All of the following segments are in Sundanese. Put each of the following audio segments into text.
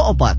opat.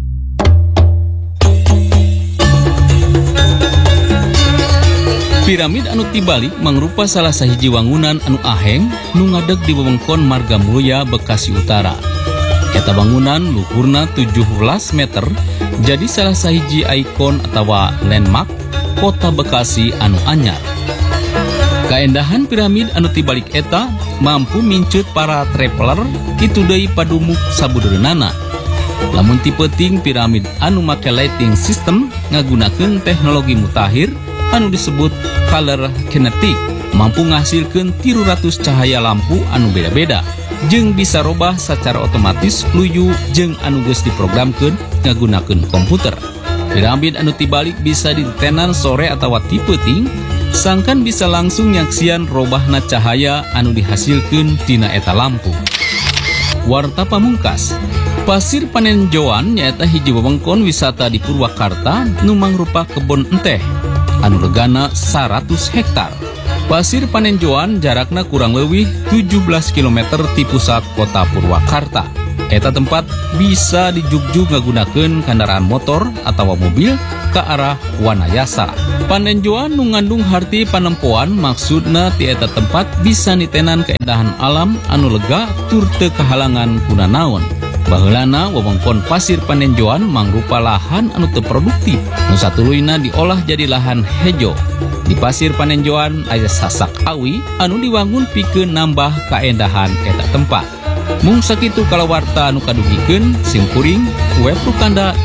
Piramid anu tibalik mangrupa salah sahiji wangunan anu aheng nu ngadeg di wewengkon Margamulya, Bekasi Utara. Eta bangunan luhurna 17 meter, jadi salah sahiji ikon atawa landmark kota Bekasi anu anyar. Kaendahan piramid anu tibalik eta mampu mincut para traveler kitu deui padumuk sabudereunana. Lamun ti peuting piramid anu make lighting system ngagunakeun teknologi mutakhir anu disebut color kinetic, mampu ngahasilkeun 300 cahaya lampu anu beda-beda jeung bisa robah secara otomatis luyu jeung anu geus diprogramkeun ngagunakeun komputer. Piramid anu tibalik bisa ditenan sore atawa ti peuting, sangkan bisa langsung nyaksian robahna cahaya anu dihasilkeun tina eta lampu. Warta pamungkas, Pasir Panenjoan nyaeta hiji wewengkon wisata di Purwakarta nu mangrupa kebon enteh anu legana 100 hektar. Pasir Panenjoan jarakna kurang leuwih 17 km ti pusat kota Purwakarta. Eta tempat bisa dijugjug ngagunakeun kendaraan motor atawa mobil ke arah Wanayasa. Panenjoan nu ngandung harti panempoan, maksudna ti eta tempat bisa nitenan keindahan alam anu lega tur teu kahalangan kuna naon. Baheulana wewengkon Pasir Panenjoan mangrupa lahan anu teu produktif, nu satuluyna diolah jadi lahan hejo. Di Pasir Panenjoan aya sasak awi anu diwangun pikeun nambah kaendahan eta tempat. Mung sakitu kalawarta anu kadugikeun sim kuring web Rukanda